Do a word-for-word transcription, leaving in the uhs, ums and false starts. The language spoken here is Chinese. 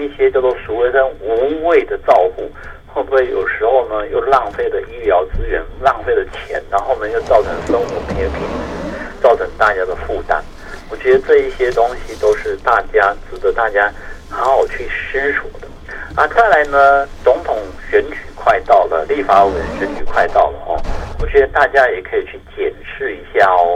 一些叫做所谓的无谓的照顾，会不会有时候呢又浪费了医疗资源，浪费了钱，然后呢又造成生活没有品质，造成大家的负担？我觉得这一些东西都是大家值得大家好好去思索的。啊，再来呢，总统选举快到了，立法委员选举快到了哦，我觉得大家也可以去检视一下哦。